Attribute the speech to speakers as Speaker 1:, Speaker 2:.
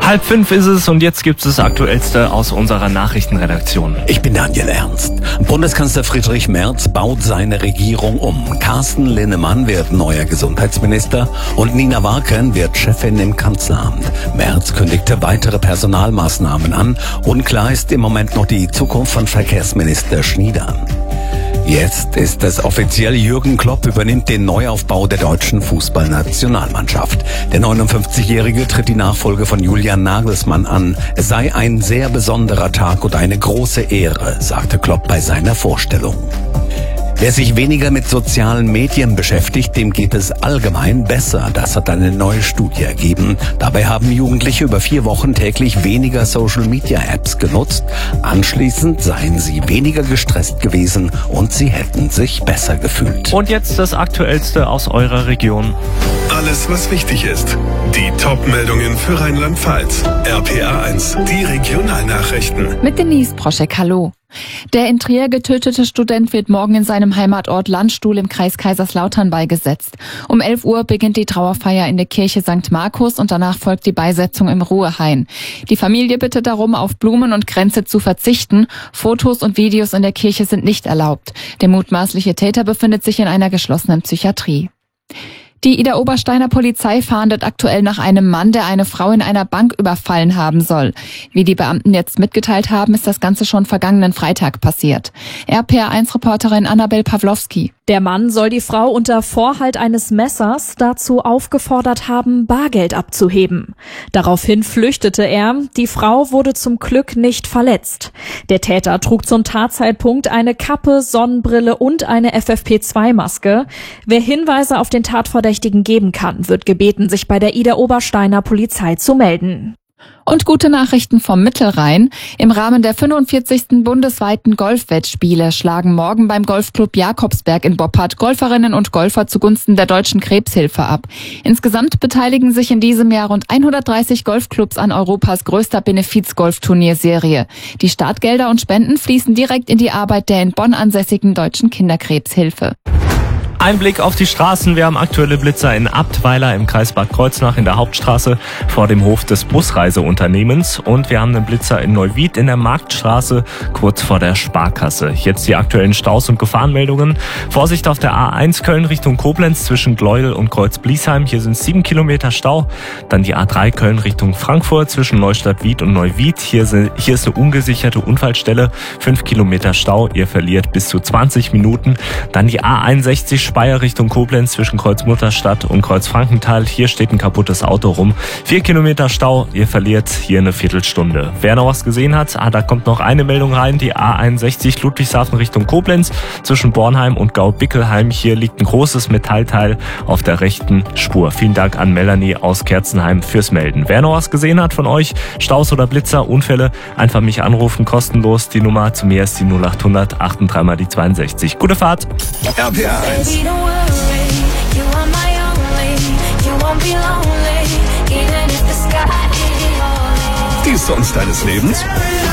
Speaker 1: 4:30 ist es und jetzt gibt es das Aktuellste aus unserer Nachrichtenredaktion.
Speaker 2: Ich bin Daniel Ernst. Bundeskanzler Friedrich Merz baut seine Regierung um. Carsten Linnemann wird neuer Gesundheitsminister und Nina Warken wird Chefin im Kanzleramt. Merz kündigte weitere Personalmaßnahmen an. Unklar ist im Moment noch die Zukunft von Verkehrsminister Schnieder. Jetzt ist es offiziell, Jürgen Klopp übernimmt den Neuaufbau der deutschen Fußballnationalmannschaft. Der 59-Jährige tritt die Nachfolge von Julian Nagelsmann an. Es sei ein sehr besonderer Tag und eine große Ehre, sagte Klopp bei seiner Vorstellung. Wer sich weniger mit sozialen Medien beschäftigt, dem geht es allgemein besser. Das hat eine neue Studie ergeben. Dabei haben Jugendliche über 4 Wochen täglich weniger Social-Media-Apps genutzt. Anschließend seien sie weniger gestresst gewesen und sie hätten sich besser gefühlt.
Speaker 1: Und jetzt das Aktuellste aus eurer Region.
Speaker 3: Alles, was wichtig ist. Die Top-Meldungen für Rheinland-Pfalz. RPA1, die Regionalnachrichten.
Speaker 4: Mit Denise Proschek, hallo. Der in Trier getötete Student wird morgen in seinem Heimatort Landstuhl im Kreis Kaiserslautern beigesetzt. Um 11 Uhr beginnt die Trauerfeier in der Kirche St. Markus und danach folgt die Beisetzung im Ruhehain. Die Familie bittet darum, auf Blumen und Kränze zu verzichten. Fotos und Videos in der Kirche sind nicht erlaubt. Der mutmaßliche Täter befindet sich in einer geschlossenen Psychiatrie. Die Idar-Obersteiner Polizei fahndet aktuell nach einem Mann, der eine Frau in einer Bank überfallen haben soll. Wie die Beamten jetzt mitgeteilt haben, ist das Ganze schon vergangenen Freitag passiert. RPA1-Reporterin Annabel Pawlowski.
Speaker 5: Der Mann soll die Frau unter Vorhalt eines Messers dazu aufgefordert haben, Bargeld abzuheben. Daraufhin flüchtete er. Die Frau wurde zum Glück nicht verletzt. Der Täter trug zum Tatzeitpunkt eine Kappe, Sonnenbrille und eine FFP2-Maske. Wer Hinweise auf den Tatverdächtigen geben kann, wird gebeten, sich bei der Idar-Obersteiner Polizei zu melden.
Speaker 4: Und gute Nachrichten vom Mittelrhein. Im Rahmen der 45. bundesweiten Golfwettspiele schlagen morgen beim Golfclub Jakobsberg in Boppard Golferinnen und Golfer zugunsten der Deutschen Krebshilfe ab. Insgesamt beteiligen sich in diesem Jahr rund 130 Golfclubs an Europas größter Benefiz-Golfturnierserie. Die Startgelder und Spenden fließen direkt in die Arbeit der in Bonn ansässigen Deutschen Kinderkrebshilfe.
Speaker 1: Ein Blick auf die Straßen. Wir haben aktuelle Blitzer in Abtweiler im Kreis Bad Kreuznach in der Hauptstraße vor dem Hof des Busreiseunternehmens. Und wir haben einen Blitzer in Neuwied in der Marktstraße kurz vor der Sparkasse. Jetzt die aktuellen Staus und Gefahrenmeldungen. Vorsicht auf der A1 Köln Richtung Koblenz zwischen Gleuel und Kreuz-Bliesheim. Hier sind 7 Kilometer Stau. Dann die A3 Köln Richtung Frankfurt zwischen Neustadt-Wied und Neuwied. Hier ist eine ungesicherte Unfallstelle. 5 Kilometer Stau. Ihr verliert bis zu 20 Minuten. Dann die A61 Speyer Richtung Koblenz zwischen Kreuzmutterstadt und Kreuzfrankenthal. Hier steht ein kaputtes Auto rum. 4 Kilometer Stau, ihr verliert hier eine Viertelstunde. Wer noch was gesehen hat, da kommt noch eine Meldung rein. Die A61 Ludwigshafen Richtung Koblenz zwischen Bornheim und Gau-Bickelheim. Hier liegt ein großes Metallteil auf der rechten Spur. Vielen Dank an Melanie aus Kerzenheim fürs Melden. Wer noch was gesehen hat von euch, Staus oder Blitzer, Unfälle, einfach mich anrufen, kostenlos. Die Nummer zu mir ist die 0800 83 mal die 62. Gute Fahrt.
Speaker 3: RPA1. Die Songs deines Lebens?